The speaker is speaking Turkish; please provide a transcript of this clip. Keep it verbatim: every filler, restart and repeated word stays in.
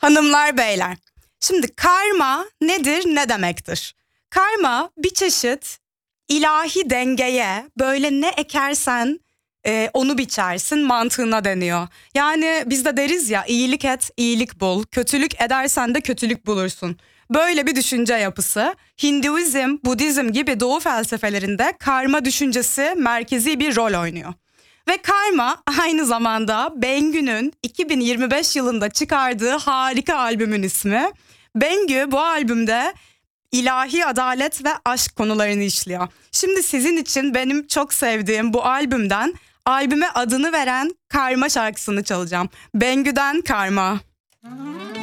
Hanımlar beyler, şimdi karma nedir, ne demektir? Karma bir çeşit ilahi dengeye, böyle ne ekersen e, onu biçersin mantığına deniyor. Yani biz de deriz ya, iyilik et, iyilik bul, kötülük edersen de kötülük bulursun. Böyle bir düşünce yapısı. Hinduizm, Budizm gibi doğu felsefelerinde karma düşüncesi merkezi bir rol oynuyor. Ve karma aynı zamanda Bengü'nün iki bin yirmi beş yılında çıkardığı harika albümün ismi. Bengü bu albümde ilahi adalet ve aşk konularını işliyor. Şimdi sizin için benim çok sevdiğim bu albümden albüme adını veren Karma şarkısını çalacağım. Bengü'den Karma.